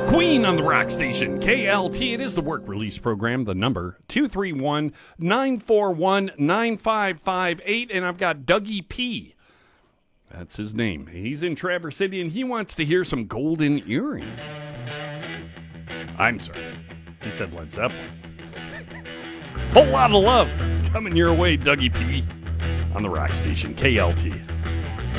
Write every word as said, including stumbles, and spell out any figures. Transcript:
Queen on the Rock Station, K L T. It is the work release program. The number two three one, nine four one, nine five five eight. And I've got Dougie P. That's his name. He's in Traverse City, and he wants to hear some Golden Earring. I'm sorry. He said Led Zeppelin. Whole lot of love coming your way, Dougie P. on the Rock Station, K L T.